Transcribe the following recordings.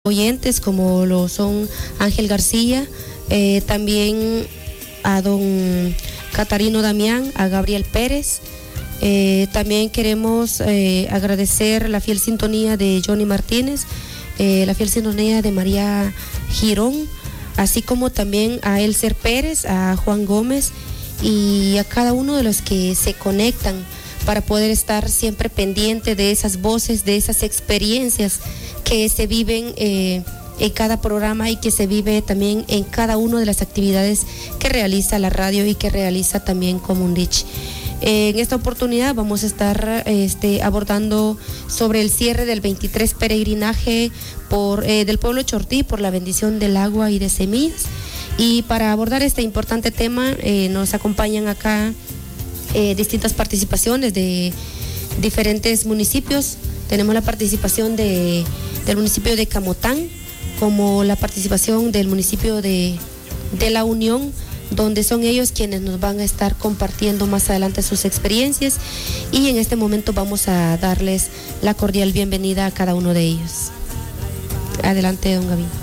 oyentes como lo son Ángel García, también a don Catarino Damián, a Gabriel Pérez. También queremos agradecer la fiel sintonía de Johnny Martínez, la fiel sintonía de María Girón, así como también a Elcer Pérez, a Juan Gómez y a cada uno de los que se conectan para poder estar siempre pendiente de esas voces, de esas experiencias que se viven en cada programa y que se vive también en cada una de las actividades que realiza la radio y que realiza también Comundich. En esta oportunidad vamos a estar abordando sobre el cierre del 23 peregrinaje del pueblo Chortí por la bendición del agua y de semillas. Y para abordar este importante tema nos acompañan acá distintas participaciones de diferentes municipios. Tenemos la participación del municipio de Camotán, como la participación del municipio de La Unión, donde son ellos quienes nos van a estar compartiendo más adelante sus experiencias, y en este momento vamos a darles la cordial bienvenida a cada uno de ellos. Adelante, don Gaby.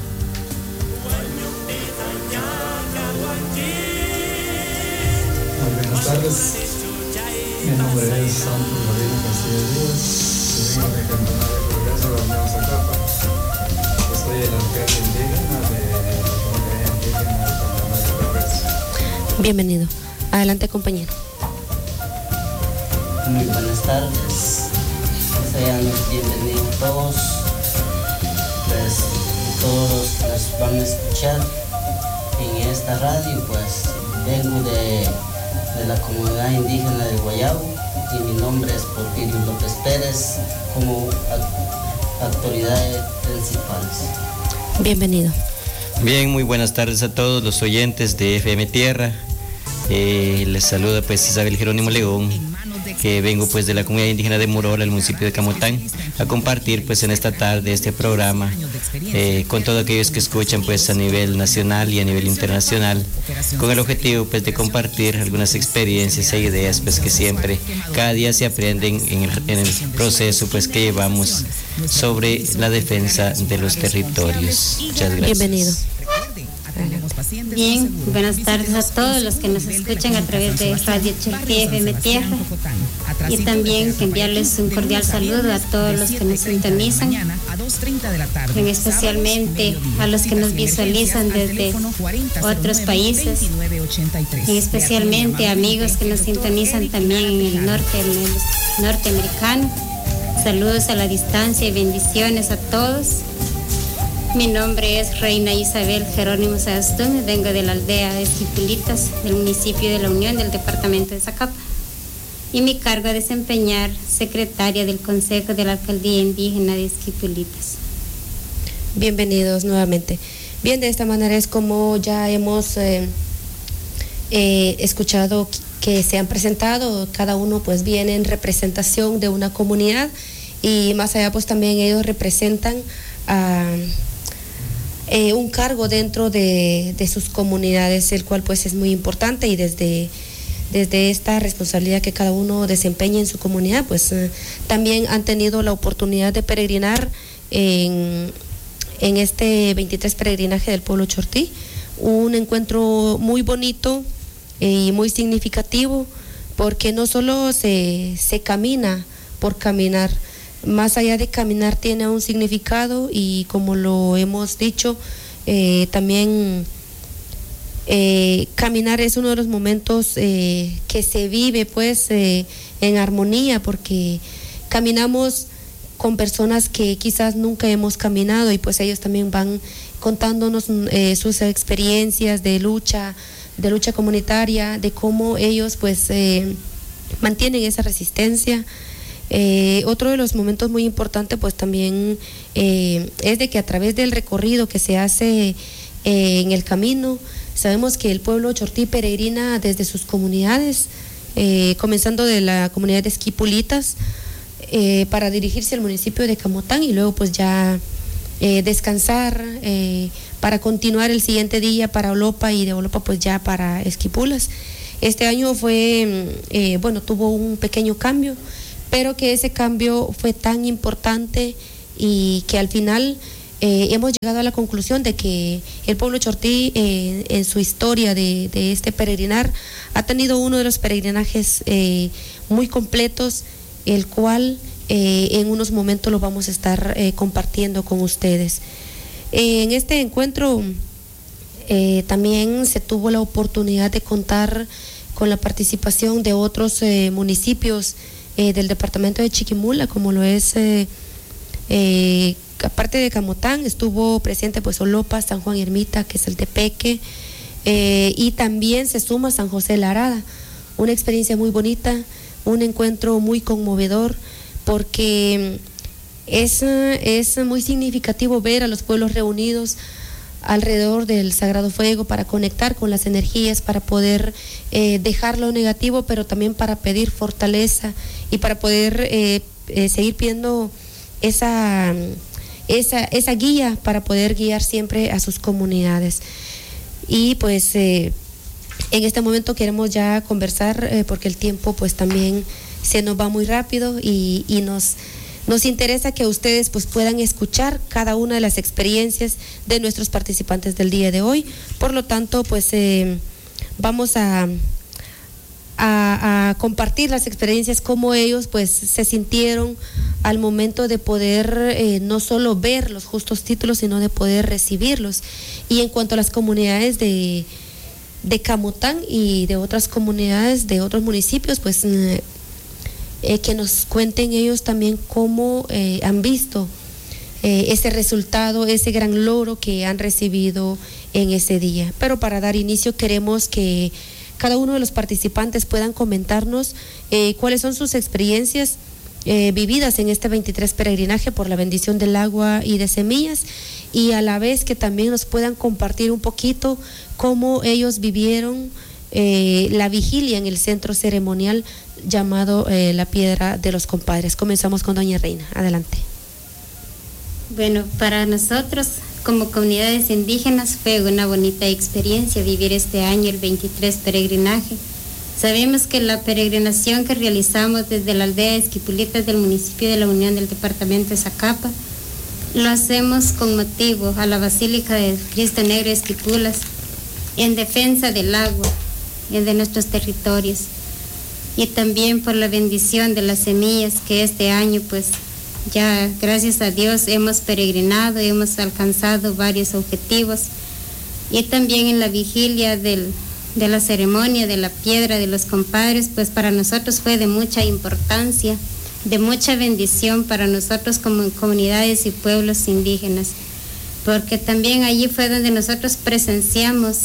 Buenas tardes. Mi nombre es Santos Marino Castillo Díaz, vengo de Cantonal de Progreso, de Unión Zacapa. Soy el alcalde indígena de la comunidad indígena de Cantonal de Progreso. Bienvenido. Adelante, compañero. Muy buenas tardes. Sean bienvenidos todos. Pues todos los que nos van a escuchar en esta radio, pues vengo de la comunidad indígena del Guayabo y mi nombre es Porfirio López Pérez como autoridades principales. Bienvenido. Bien, muy buenas tardes a todos los oyentes de FM Tierra. Les saluda pues Isabel Jerónimo León, que vengo pues de la comunidad indígena de Morola, el municipio de Camotán, a compartir pues en esta tarde este programa con todos aquellos que escuchan pues a nivel nacional y a nivel internacional, con el objetivo pues de compartir algunas experiencias e ideas pues que siempre, cada día se aprenden en el proceso pues que llevamos sobre la defensa de los territorios. Muchas gracias. Bienvenido. Bien, buenas tardes a todos los que nos escuchan a través de Radio Chortí FM Tierra, y también enviarles un cordial saludo a todos los que nos sintonizan, y especialmente a los que nos visualizan desde otros países, y especialmente a amigos que nos sintonizan también en el norteamericano. Saludos a la distancia y bendiciones a todos. Mi nombre es Reina Isabel Jerónimo Sagastún, vengo de la aldea de Esquipulitas, del municipio de La Unión, del departamento de Zacapa, y mi cargo a desempeñar secretaria del Consejo de la Alcaldía Indígena de Esquipulitas. Bienvenidos nuevamente. Bien, de esta manera es como ya hemos escuchado que se han presentado, cada uno pues viene en representación de una comunidad, y más allá pues también ellos representan a un cargo dentro de sus comunidades, el cual pues es muy importante, y desde esta responsabilidad que cada uno desempeña en su comunidad, pues también han tenido la oportunidad de peregrinar en este 23 peregrinaje del pueblo Chortí, un encuentro muy bonito y muy significativo, porque no solo se camina por caminar, más allá de caminar tiene un significado, y como lo hemos dicho, también caminar es uno de los momentos que se vive pues en armonía, porque caminamos con personas que quizás nunca hemos caminado, y pues ellos también van contándonos sus experiencias de lucha comunitaria, de cómo ellos pues mantienen esa resistencia. Otro de los momentos muy importantes pues también es de que a través del recorrido que se hace en el camino, sabemos que el pueblo Chortí peregrina desde sus comunidades, comenzando de la comunidad de Esquipulitas, para dirigirse al municipio de Camotán, y luego pues ya descansar para continuar el siguiente día para Olopa, y de Olopa pues ya para Esquipulas. Este año tuvo un pequeño cambio, pero que ese cambio fue tan importante y que al final hemos llegado a la conclusión de que el pueblo chortí en su historia de este peregrinar ha tenido uno de los peregrinajes muy completos, el cual en unos momentos lo vamos a estar compartiendo con ustedes. En este encuentro también se tuvo la oportunidad de contar con la participación de otros municipios del departamento de Chiquimula, como lo es aparte de Camotán, estuvo presente pues Olopa, San Juan Ermita, que es el Tepeque, y también se suma San José La Arada. Una experiencia muy bonita, un encuentro muy conmovedor, porque es muy significativo ver a los pueblos reunidos alrededor del Sagrado Fuego para conectar con las energías, para poder dejar lo negativo, pero también para pedir fortaleza y para poder seguir pidiendo esa guía para poder guiar siempre a sus comunidades. Y pues en este momento queremos ya conversar porque el tiempo pues también se nos va muy rápido y nos interesa que ustedes pues puedan escuchar cada una de las experiencias de nuestros participantes del día de hoy. Por lo tanto, pues vamos a compartir las experiencias, cómo ellos pues se sintieron al momento de poder no solo ver los justos títulos, sino de poder recibirlos. Y en cuanto a las comunidades de Camotán y de otras comunidades de otros municipios, pues que nos cuenten ellos también cómo han visto ese resultado, ese gran logro que han recibido en ese día. Pero para dar inicio queremos que cada uno de los participantes puedan comentarnos cuáles son sus experiencias vividas en este 23 peregrinaje por la bendición del agua y de semillas, y a la vez que también nos puedan compartir un poquito cómo ellos vivieron la vigilia en el centro ceremonial llamado la Piedra de los Compadres. Comenzamos con doña Reina, adelante. Bueno, para nosotros como comunidades indígenas fue una bonita experiencia vivir este año el 23 peregrinaje. Sabemos que la peregrinación que realizamos desde la aldea de Esquipulitas del municipio de La Unión del departamento de Zacapa, lo hacemos con motivo a la Basílica de Cristo Negro de Esquipulas, en defensa del agua y de nuestros territorios, y también por la bendición de las semillas que este año pues ya gracias a Dios hemos peregrinado, hemos alcanzado varios objetivos, y también en la vigilia de la ceremonia de la Piedra de los Compadres, pues para nosotros fue de mucha importancia, de mucha bendición para nosotros como comunidades y pueblos indígenas, porque también allí fue donde nosotros presenciamos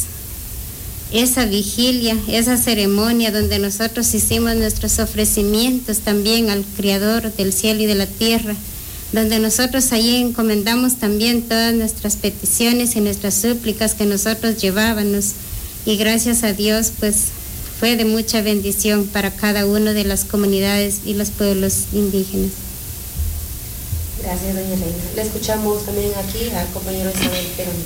esa vigilia, esa ceremonia donde nosotros hicimos nuestros ofrecimientos también al Creador del cielo y de la tierra, donde nosotros allí encomendamos también todas nuestras peticiones y nuestras súplicas que nosotros llevábamos, y gracias a Dios pues fue de mucha bendición para cada una de las comunidades y los pueblos indígenas. Gracias, doña Reina. Le escuchamos también aquí al compañero Isabel Perón.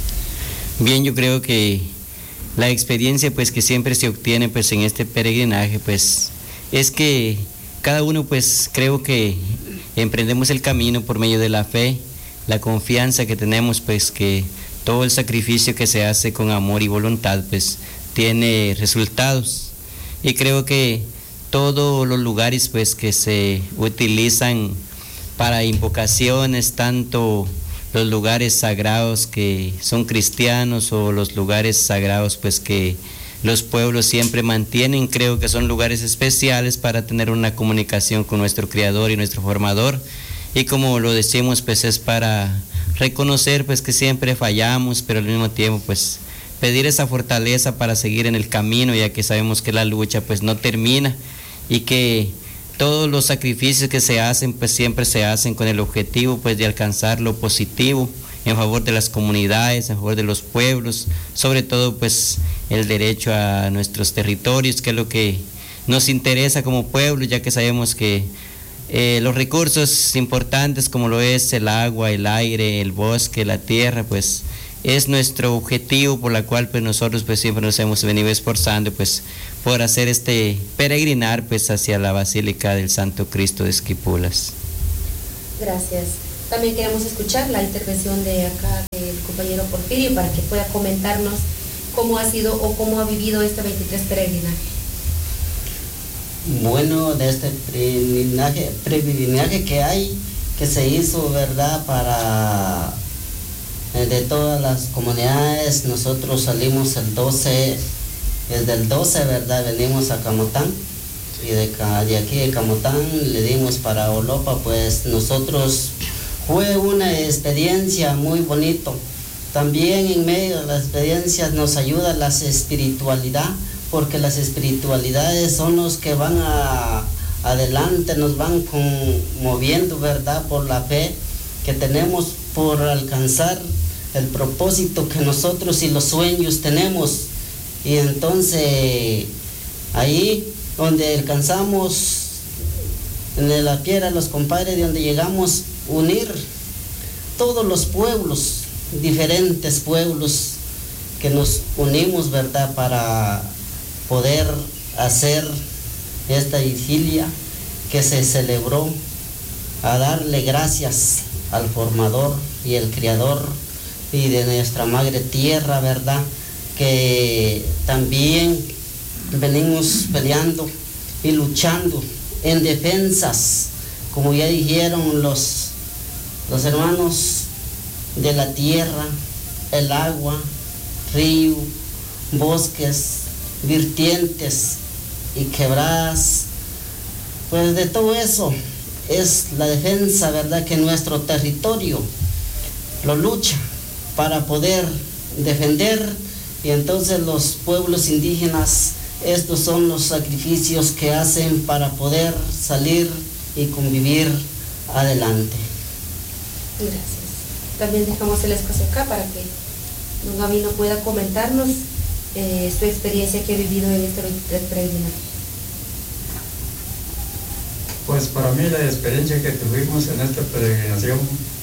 Bien, yo creo que la experiencia pues que siempre se obtiene pues en este peregrinaje pues es que cada uno pues creo que emprendemos el camino por medio de la fe, la confianza que tenemos pues que todo el sacrificio que se hace con amor y voluntad pues tiene resultados, y creo que todos los lugares pues que se utilizan para invocaciones, tanto los lugares sagrados que son cristianos o los lugares sagrados pues que los pueblos siempre mantienen, creo que son lugares especiales para tener una comunicación con nuestro Creador y nuestro Formador, y como lo decimos pues es para reconocer pues que siempre fallamos, pero al mismo tiempo pues pedir esa fortaleza para seguir en el camino, ya que sabemos que la lucha pues no termina, y que todos los sacrificios que se hacen pues siempre se hacen con el objetivo pues de alcanzar lo positivo en favor de las comunidades, en favor de los pueblos, sobre todo pues el derecho a nuestros territorios, que es lo que nos interesa como pueblo, ya que sabemos que los recursos importantes como lo es el agua, el aire, el bosque, la tierra, pues es nuestro objetivo por la cual pues nosotros pues siempre nos hemos venido esforzando pues por hacer este peregrinar pues hacia la Basílica del Santo Cristo de Esquipulas. Gracias. también queremos escuchar la intervención de acá del compañero Porfirio para que pueda comentarnos cómo ha sido o cómo ha vivido este 23 peregrinaje. Bueno, de este peregrinaje que se hizo, ¿verdad? Para de todas las comunidades, nosotros salimos el 12, desde el 12, ¿verdad? Venimos a Camotán, y de aquí de Camotán le dimos para Olopa. Pues nosotros fue una experiencia muy bonito. También en medio de las experiencias nos ayuda la espiritualidad, porque las espiritualidades son los que van adelante, nos van moviendo, ¿verdad? Por la fe que tenemos, por alcanzar el propósito que nosotros y los sueños tenemos. Y entonces ahí donde alcanzamos en la piedra los compadres, de donde llegamos unir todos los pueblos, diferentes pueblos que nos unimos, ¿verdad? Para poder hacer esta vigilia que se celebró, a darle gracias al formador y el creador y de nuestra madre tierra, ¿verdad? Que también venimos peleando y luchando en defensas, como ya dijeron los hermanos, de la tierra, el agua, río, bosques, vertientes y quebradas. Pues de todo eso es la defensa, ¿verdad? Que nuestro territorio lo lucha para poder defender. Y entonces los pueblos indígenas, estos son los sacrificios que hacen para poder salir y convivir adelante. Gracias. También dejamos el espacio acá para que don Gabino pueda comentarnos su experiencia que ha vivido en este 23 peregrinaje. Pues para mí la experiencia que tuvimos en esta peregrinación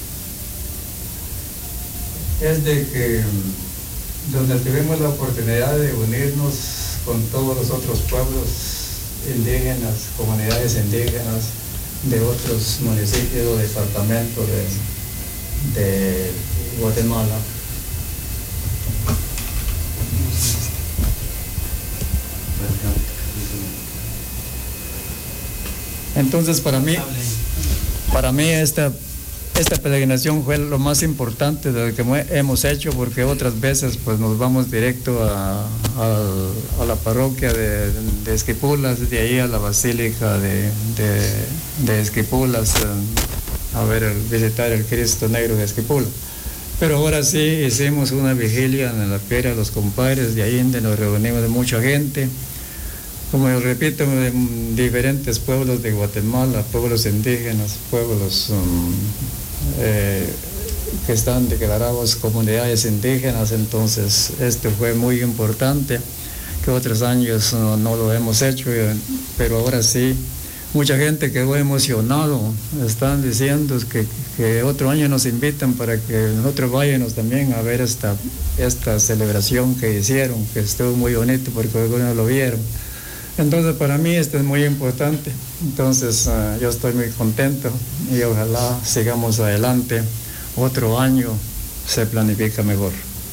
es de que donde tuvimos la oportunidad de unirnos con todos los otros pueblos indígenas, comunidades indígenas de otros municipios o departamentos de Guatemala. Entonces para mí esta peregrinación fue lo más importante de lo que hemos hecho, porque otras veces pues nos vamos directo a la parroquia de Esquipulas, de ahí a la basílica de Esquipulas, a visitar el Cristo Negro de Esquipulas. Pero ahora sí hicimos una vigilia en la piedra de los compadres, de ahí donde nos reunimos de mucha gente. Como yo repito, de diferentes pueblos de Guatemala, pueblos indígenas, pueblos que están declarados comunidades indígenas. Entonces esto fue muy importante, que otros años no lo hemos hecho, pero ahora sí. Mucha gente quedó emocionado, están diciendo que otro año nos invitan para que nosotros vayamos también a ver esta celebración que hicieron, que estuvo muy bonito porque algunos lo vieron. Entonces para mí esto es muy importante. Entonces yo estoy muy contento y ojalá sigamos adelante. Otro año se planifica mejor.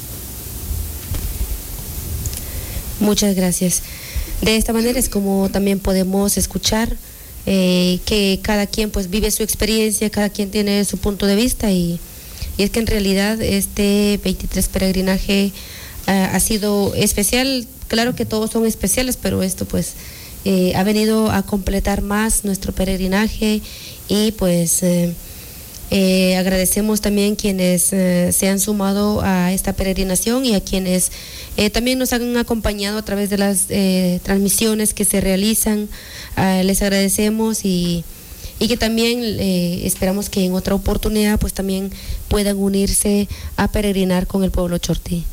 Muchas gracias. De esta manera es como también podemos escuchar que cada quien pues vive su experiencia, cada quien tiene su punto de vista, y es que en realidad este 23 peregrinaje ha sido especial. Claro que todos son especiales, pero esto pues ha venido a completar más nuestro peregrinaje, y pues agradecemos también quienes se han sumado a esta peregrinación y a quienes también nos han acompañado a través de las transmisiones que se realizan. Les agradecemos y que también esperamos que en otra oportunidad pues también puedan unirse a peregrinar con el pueblo chortí.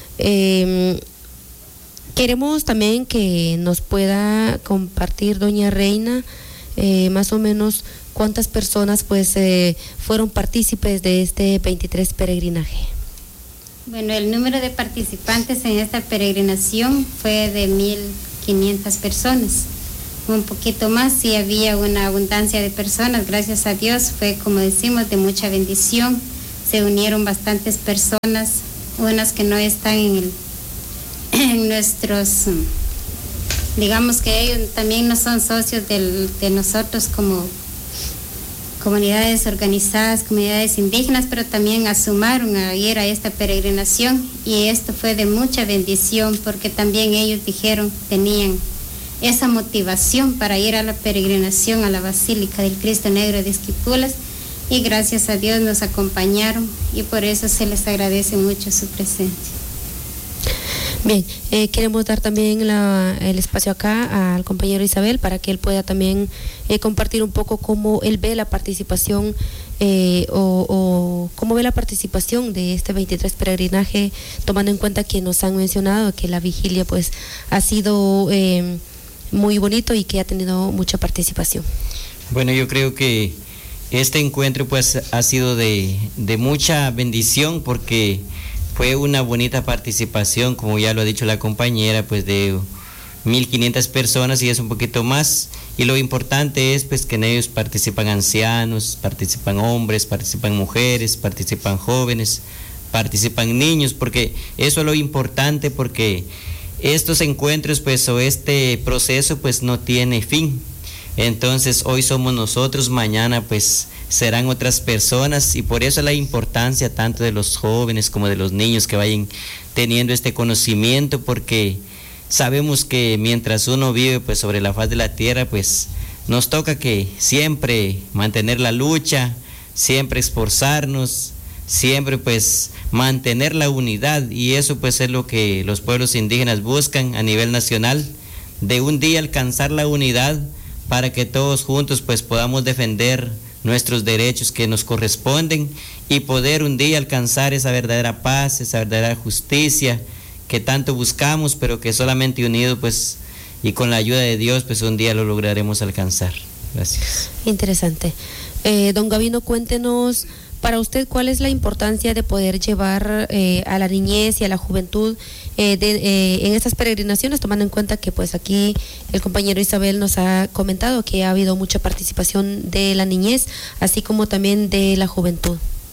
Queremos también que nos pueda compartir doña Reina más o menos cuántas personas pues fueron partícipes de este 23 peregrinaje. Bueno, el número de participantes en esta peregrinación fue de 1.500 personas. un poquito más y había una abundancia de personas. Gracias a Dios fue, como decimos, de mucha bendición. Se unieron bastantes personas, unas que no están en nuestros, digamos que ellos también no son socios de nosotros como comunidades organizadas, comunidades indígenas, pero también asumaron a ir a esta peregrinación, y esto fue de mucha bendición porque también ellos dijeron, tenían esa motivación para ir a la peregrinación a la Basílica del Cristo Negro de Esquipulas, y gracias a Dios nos acompañaron y por eso se les agradece mucho su presencia. Bien, queremos dar también el espacio acá al compañero Isabel para que él pueda también compartir un poco cómo él ve la participación o cómo ve la participación de este 23 peregrinaje, tomando en cuenta que nos han mencionado que la vigilia pues ha sido muy bonito y que ha tenido mucha participación. Bueno, yo creo que este encuentro pues ha sido de mucha bendición porque fue una bonita participación, como ya lo ha dicho la compañera, pues de 1.500 personas y es un poquito más. Y lo importante es pues que en ellos participan ancianos, participan hombres, participan mujeres, participan jóvenes, participan niños, porque eso es lo importante, porque estos encuentros pues o este proceso pues no tiene fin. Entonces hoy somos nosotros, mañana pues serán otras personas, y por eso la importancia tanto de los jóvenes como de los niños que vayan teniendo este conocimiento, porque sabemos que mientras uno vive pues sobre la faz de la tierra, pues nos toca que siempre mantener la lucha, siempre esforzarnos, siempre pues mantener la unidad, y eso pues es lo que los pueblos indígenas buscan a nivel nacional, de un día alcanzar la unidad para que todos juntos pues podamos defender nuestros derechos que nos corresponden y poder un día alcanzar esa verdadera paz, esa verdadera justicia que tanto buscamos, pero que solamente unidos pues y con la ayuda de Dios pues un día lo lograremos alcanzar. Gracias. Interesante. Don Gavino, cuéntenos para usted cuál es la importancia de poder llevar a la niñez y a la juventud en estas peregrinaciones, tomando en cuenta que pues aquí el compañero Isabel nos ha comentado que ha habido mucha participación de la niñez, así como también de la juventud.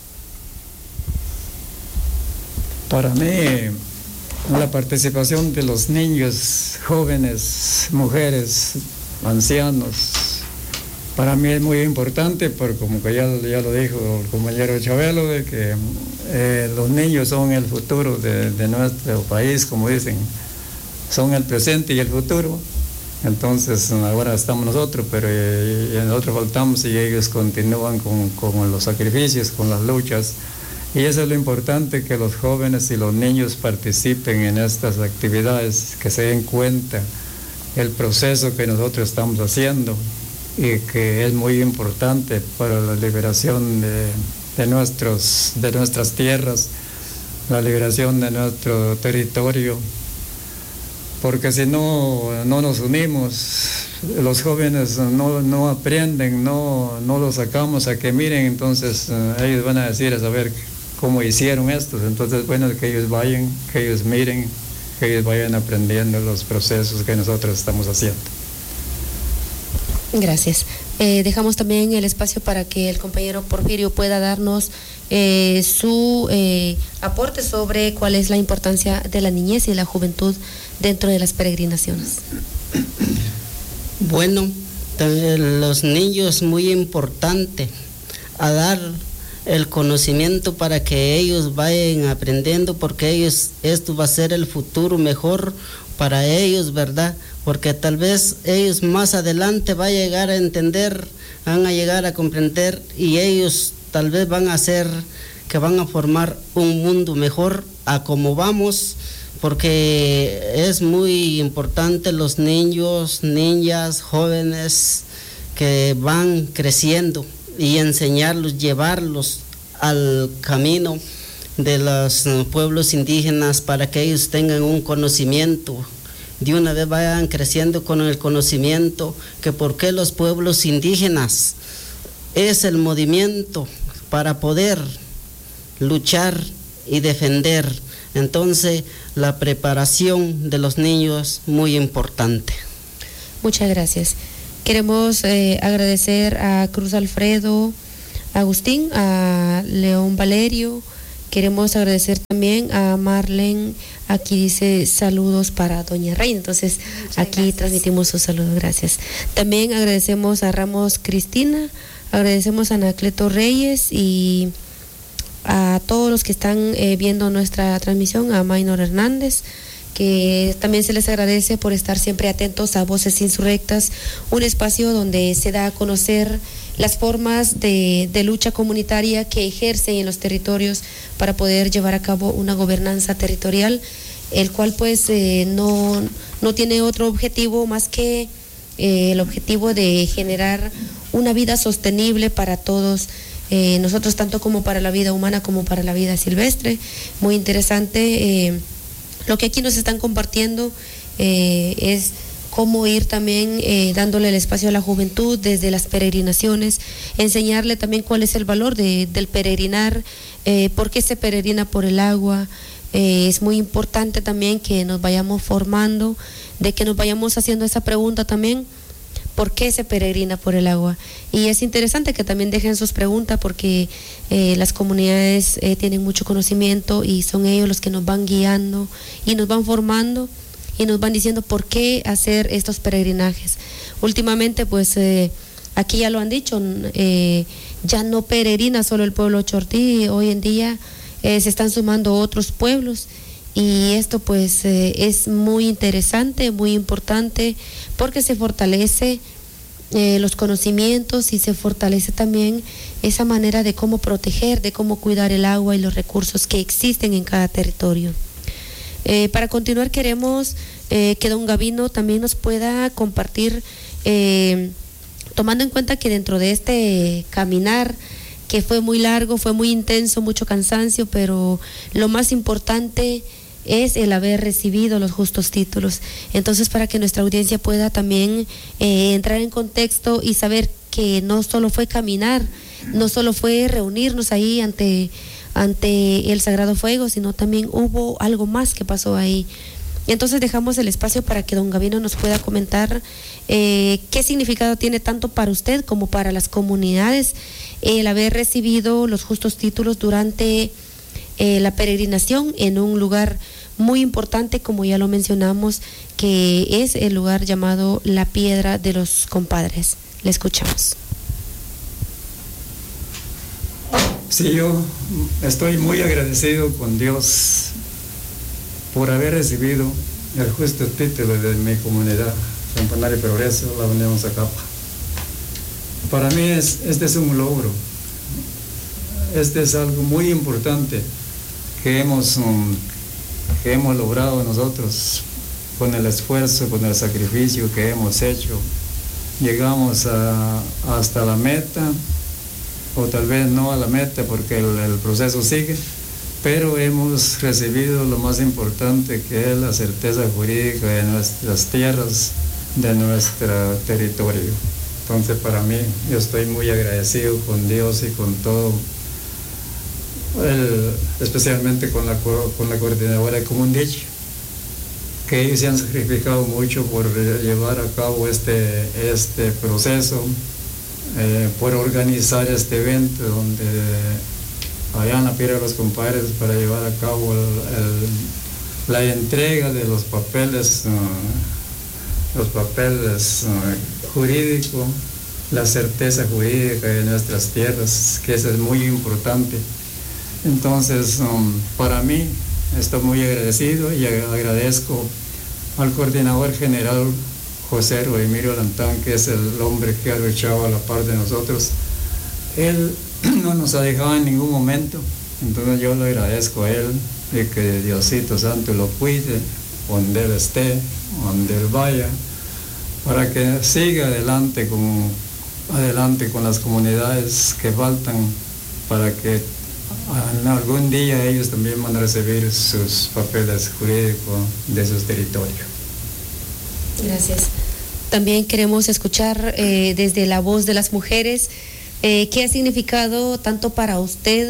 Para mí, la participación de los niños, jóvenes, mujeres, ancianos, para mí es muy importante, porque como que ya lo dijo el compañero Chabelo, de que los niños son el futuro de nuestro país, como dicen, son el presente y el futuro. Entonces ahora estamos nosotros, pero nosotros faltamos y ellos continúan con los sacrificios, con las luchas. Y eso es lo importante, que los jóvenes y los niños participen en estas actividades, que se den cuenta el proceso que nosotros estamos haciendo, y que es muy importante para la liberación de nuestras tierras, la liberación de nuestro territorio, porque si no nos unimos, los jóvenes no aprenden, no los sacamos a que miren, entonces ellos van a decir, a saber cómo hicieron estos. Entonces bueno, que ellos vayan, que ellos miren, que ellos vayan aprendiendo los procesos que nosotros estamos haciendo. Gracias. Dejamos también el espacio para que el compañero Porfirio pueda darnos su aporte sobre cuál es la importancia de la niñez y de la juventud dentro de las peregrinaciones. Bueno, los niños muy importante a dar el conocimiento para que ellos vayan aprendiendo, porque esto va a ser el futuro mejor para ellos, ¿verdad? Porque tal vez ellos más adelante van a llegar a entender, van a llegar a comprender, y ellos tal vez van a hacer que van a formar un mundo mejor a como vamos, porque es muy importante los niños, niñas, jóvenes que van creciendo, y enseñarlos, llevarlos al camino de los pueblos indígenas para que ellos tengan un conocimiento. De una vez vayan creciendo con el conocimiento que por qué los pueblos indígenas es el movimiento para poder luchar y defender. Entonces la preparación de los niños muy importante. Muchas gracias. Queremos agradecer a Cruz Alfredo Agustín, a León Valerio. Queremos agradecer también a Marlene, aquí dice saludos para Doña Reina. Entonces, muchas aquí gracias. Transmitimos sus saludos, gracias. También agradecemos a Ramos Cristina, agradecemos a Anacleto Reyes y a todos los que están viendo nuestra transmisión, a Maynor Hernández, que también se les agradece por estar siempre atentos a Voces Insurrectas, un espacio donde se da a conocer las formas de lucha comunitaria que ejercen en los territorios para poder llevar a cabo una gobernanza territorial, el cual pues no tiene otro objetivo más que el objetivo de generar una vida sostenible para todos nosotros, tanto como para la vida humana como para la vida silvestre. Muy interesante lo que aquí nos están compartiendo, es cómo ir también dándole el espacio a la juventud desde las peregrinaciones, enseñarle también cuál es el valor del peregrinar, por qué se peregrina por el agua. Es muy importante también que nos vayamos formando, de que nos vayamos haciendo esa pregunta también, ¿por qué se peregrina por el agua? Y es interesante que también dejen sus preguntas, porque las comunidades tienen mucho conocimiento y son ellos los que nos van guiando y nos van formando y nos van diciendo por qué hacer estos peregrinajes. Últimamente, pues, aquí ya lo han dicho, ya no peregrina solo el pueblo chortí, hoy en día se están sumando otros pueblos, y esto pues es muy interesante, muy importante, porque se fortalece los conocimientos y se fortalece también esa manera de cómo proteger, de cómo cuidar el agua y los recursos que existen en cada territorio. Para continuar, queremos que don Gavino también nos pueda compartir, tomando en cuenta que dentro de este caminar, que fue muy largo, fue muy intenso, mucho cansancio, pero lo más importante es el haber recibido los justos títulos. Entonces, para que nuestra audiencia pueda también entrar en contexto y saber que no solo fue caminar, no solo fue reunirnos ahí ante el Sagrado Fuego, sino también hubo algo más que pasó ahí. Entonces dejamos el espacio para que don Gavino nos pueda comentar qué significado tiene tanto para usted como para las comunidades el haber recibido los justos títulos durante la peregrinación en un lugar muy importante, como ya lo mencionamos, que es el lugar llamado La Piedra de los Compadres. Le escuchamos. Sí, yo estoy muy agradecido con Dios por haber recibido el justo título de mi comunidad, Campanario Progreso, la Unión Zacapa. Para mí este es un logro, este es algo muy importante que hemos logrado nosotros con el esfuerzo, con el sacrificio que hemos hecho. Llegamos hasta la meta, o tal vez no a la meta porque el proceso sigue, pero hemos recibido lo más importante, que es la certeza jurídica de nuestras tierras, de nuestro territorio. Entonces, para mí, yo estoy muy agradecido con Dios y con todo, especialmente con la coordinadora de Comundichi, que ellos se han sacrificado mucho por llevar a cabo este proceso, por organizar este evento donde allá en la Piedra de los Compadres, para llevar a cabo la entrega de los papeles jurídicos, la certeza jurídica de nuestras tierras, que eso es muy importante. Entonces, para mí, estoy muy agradecido y agradezco al coordinador general José Emilio Lantán, que es el hombre que ha luchado a la par de nosotros. Él no nos ha dejado en ningún momento, entonces yo le agradezco a él, y que Diosito Santo lo cuide, donde él esté, donde él vaya, para que siga adelante con las comunidades que faltan, para que en algún día ellos también van a recibir sus papeles jurídicos de sus territorios. Gracias. También queremos escuchar desde la voz de las mujeres qué ha significado tanto para usted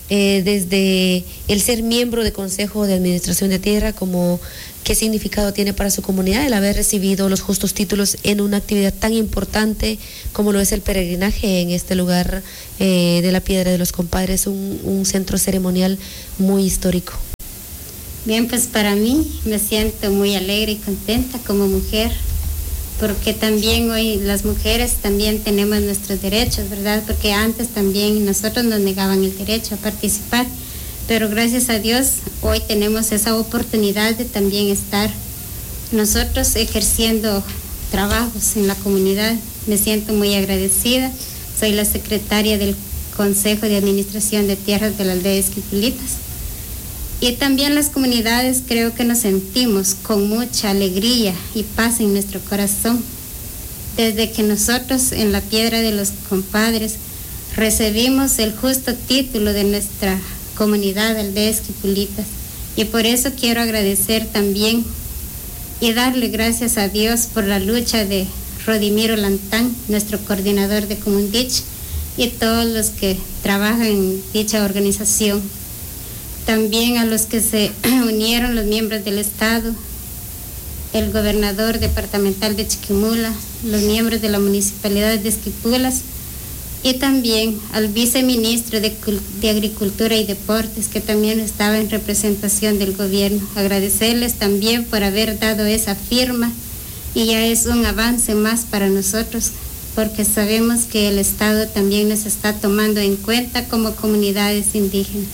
desde el ser miembro de Consejo de Administración de Tierra, como qué significado tiene para su comunidad el haber recibido los justos títulos en una actividad tan importante como lo es el peregrinaje en este lugar de la Piedra de los Compadres, un centro ceremonial muy histórico. Bien, pues para mí me siento muy alegre y contenta como mujer, porque también hoy las mujeres también tenemos nuestros derechos, ¿verdad? Porque antes también nosotros nos negaban el derecho a participar, pero gracias a Dios hoy tenemos esa oportunidad de también estar nosotros ejerciendo trabajos en la comunidad. Me siento muy agradecida. Soy la secretaria del Consejo de Administración de Tierras de la aldea de Esquipulitas. Y también las comunidades creo que nos sentimos con mucha alegría y paz en nuestro corazón. Desde que nosotros en la Piedra de los Compadres recibimos el justo título de nuestra comunidad aldea Esquipulitas. Y por eso quiero agradecer también y darle gracias a Dios por la lucha de Rodimiro Lantán, nuestro coordinador de Comundich, y todos los que trabajan en dicha organización. También a los que se unieron los miembros del Estado, el gobernador departamental de Chiquimula, los miembros de la municipalidad de Esquipulas y también al viceministro de Agricultura y Deportes, que también estaba en representación del gobierno. Agradecerles también por haber dado esa firma y ya es un avance más para nosotros, porque sabemos que el Estado también nos está tomando en cuenta como comunidades indígenas.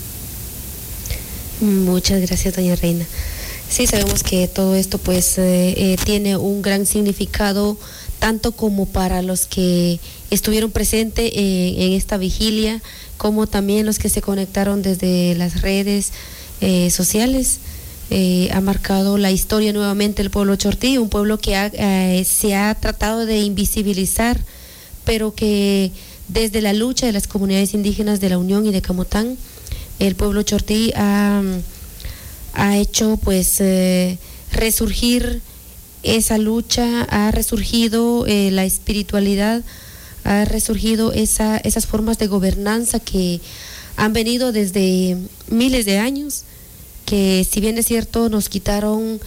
Muchas gracias, doña Reina. Sí, sabemos que todo esto pues tiene un gran significado, tanto como para los que estuvieron presentes en esta vigilia, como también los que se conectaron desde las redes sociales. Ha marcado la historia nuevamente el pueblo chortí, un pueblo que se ha tratado de invisibilizar, pero que desde la lucha de las comunidades indígenas de la Unión y de Camotán, el pueblo chortí ha hecho pues resurgir esa lucha, ha resurgido la espiritualidad, ha resurgido esas formas de gobernanza que han venido desde miles de años, que si bien es cierto nos quitaron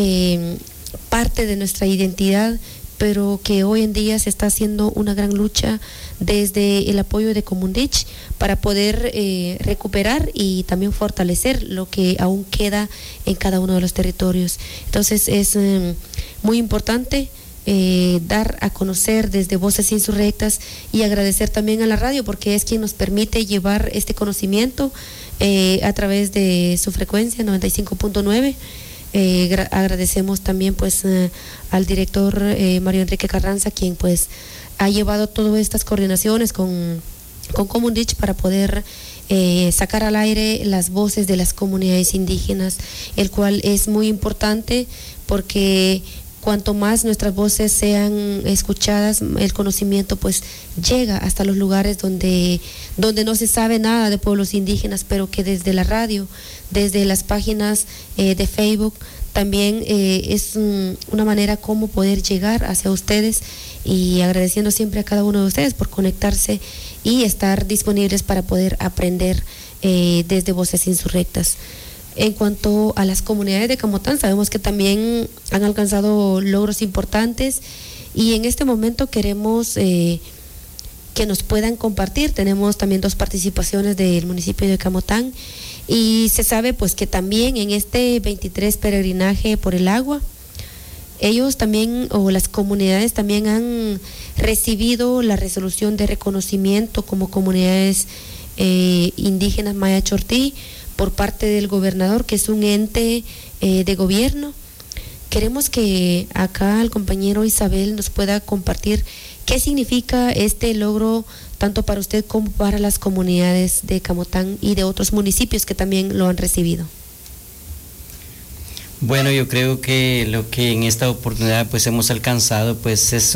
parte de nuestra identidad, pero que hoy en día se está haciendo una gran lucha desde el apoyo de Comundich para poder recuperar y también fortalecer lo que aún queda en cada uno de los territorios. Entonces es muy importante dar a conocer desde Voces Insurrectas y agradecer también a la radio, porque es quien nos permite llevar este conocimiento a través de su frecuencia 95.9. Agradecemos también pues al director Mario Enrique Carranza, quien pues ha llevado todas estas coordinaciones con Comundich para poder sacar al aire las voces de las comunidades indígenas, el cual es muy importante porque cuanto más nuestras voces sean escuchadas, el conocimiento pues llega hasta los lugares donde no se sabe nada de pueblos indígenas, pero que desde la radio, desde las páginas de Facebook, también es una manera como poder llegar hacia ustedes, y agradeciendo siempre a cada uno de ustedes por conectarse y estar disponibles para poder aprender desde Voces Insurrectas. En cuanto a las comunidades de Camotán, sabemos que también han alcanzado logros importantes y en este momento queremos que nos puedan compartir. Tenemos también 2 participaciones del municipio de Camotán y se sabe pues que también en este 23 peregrinaje por el agua, ellos también, o las comunidades también han recibido la resolución de reconocimiento como comunidades indígenas maya chortí por parte del gobernador, que es un ente de gobierno. Queremos que acá el compañero Isabel nos pueda compartir qué significa este logro tanto para usted como para las comunidades de Camotán y de otros municipios que también lo han recibido. Bueno, yo creo que lo que en esta oportunidad pues hemos alcanzado pues es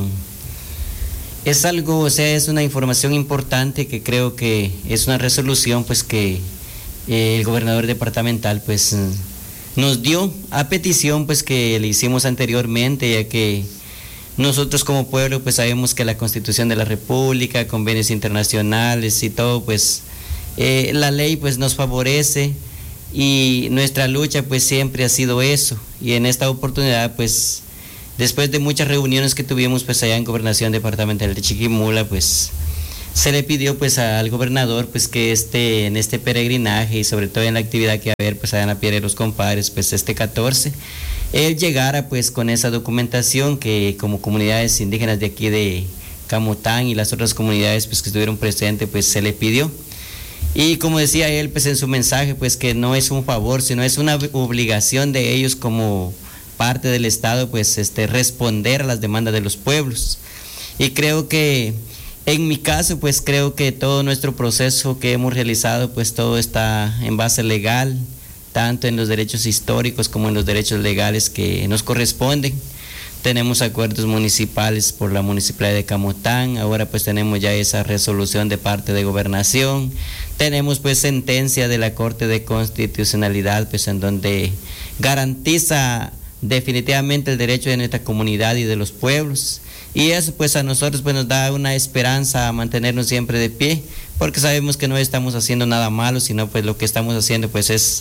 algo, o sea, es una información importante, que creo que es una resolución pues que el gobernador departamental pues nos dio a petición pues que le hicimos anteriormente, ya que nosotros como pueblo pues sabemos que la Constitución de la República, convenios internacionales y todo pues La ley pues nos favorece y nuestra lucha pues siempre ha sido eso. Y en esta oportunidad pues después de muchas reuniones que tuvimos pues allá en Gobernación Departamental de Chiquimula, pues se le pidió pues al gobernador pues que en este peregrinaje y sobre todo en la actividad que va a haber pues allá en la Piedra de los Compadres pues este 14, él llegara pues con esa documentación que como comunidades indígenas de aquí de Camotán y las otras comunidades pues que estuvieron presentes pues se le pidió. Y como decía él pues en su mensaje pues que no es un favor sino es una obligación de ellos como parte del Estado pues responder a las demandas de los pueblos. Y creo que en mi caso pues creo que todo nuestro proceso que hemos realizado pues todo está en base legal, tanto en los derechos históricos como en los derechos legales que nos corresponden. Tenemos acuerdos municipales por la Municipalidad de Camotán, ahora pues tenemos ya esa resolución de parte de Gobernación, tenemos pues sentencia de la Corte de Constitucionalidad pues en donde garantiza definitivamente el derecho de nuestra comunidad y de los pueblos, y eso pues a nosotros pues nos da una esperanza a mantenernos siempre de pie, porque sabemos que no estamos haciendo nada malo, sino pues lo que estamos haciendo pues es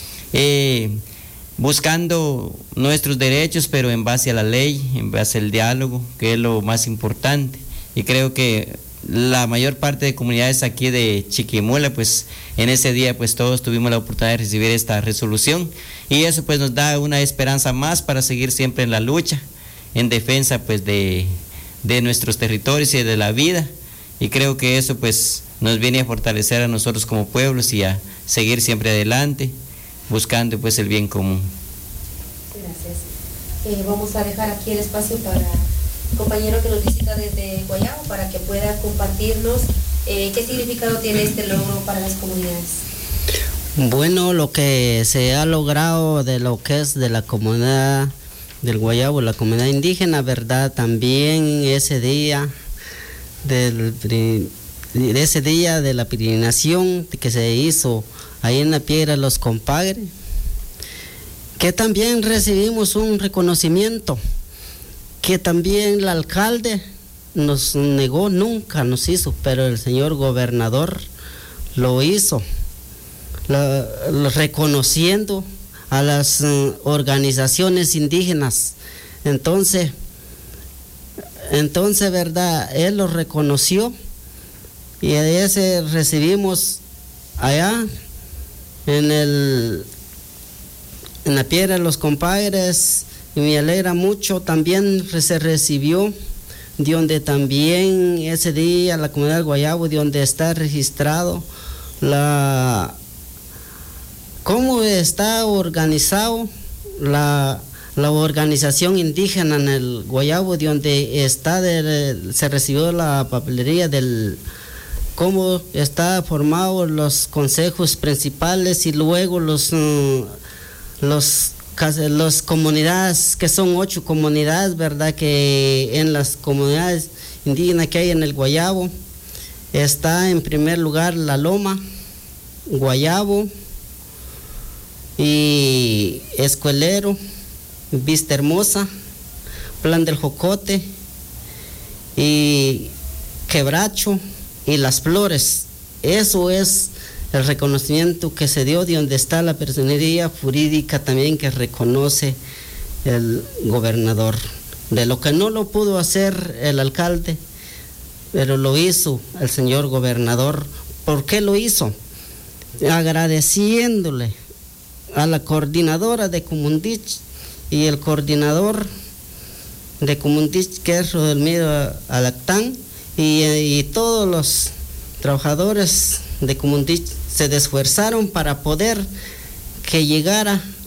buscando nuestros derechos, pero en base a la ley, en base al diálogo, que es lo más importante. Y creo que la mayor parte de comunidades aquí de Chiquimula, pues en ese día pues todos tuvimos la oportunidad de recibir esta resolución, y eso pues nos da una esperanza más para seguir siempre en la lucha, en defensa pues de nuestros territorios y de la vida, y creo que eso pues nos viene a fortalecer a nosotros como pueblos y a seguir siempre adelante, buscando pues el bien común. Gracias. Vamos a dejar aquí el espacio para el compañero que nos visita desde Guayabo para que pueda compartirnos qué significado tiene este logro para las comunidades. Bueno, lo que se ha logrado de lo que es de la comunidad del Guayabo, la comunidad indígena, ¿verdad? También ese día de la peregrinación que se hizo ahí en la Piedra de los Compadres, que también recibimos un reconocimiento, que también el alcalde nos negó, nunca nos hizo, pero el señor gobernador lo hizo, reconociendo a las organizaciones indígenas. Entonces, ¿verdad? Él lo reconoció y a ese recibimos allá en la Piedra de los Compadres, y me alegra mucho. También se recibió de donde también ese día la comunidad de Guayabo, de donde está registrado cómo está organizado la organización indígena en el Guayabo, de donde se recibió la papelería cómo está formado los consejos principales, y luego las comunidades, que son 8 comunidades, ¿verdad? Que en las comunidades indígenas que hay en el Guayabo está en primer lugar La Loma, Guayabo y Escuelero, Vista Hermosa, Plan del Jocote y Quebracho y Las Flores. Eso es el reconocimiento que se dio de donde está la personería jurídica también que reconoce el gobernador. De lo que no lo pudo hacer el alcalde, pero lo hizo el señor gobernador. ¿Por qué lo hizo? Agradeciéndole a la coordinadora de Comundich y el coordinador de Comundich, que es Rodelmiro Alactán, y todos los trabajadores de Comundich se esforzaron para poder que llegara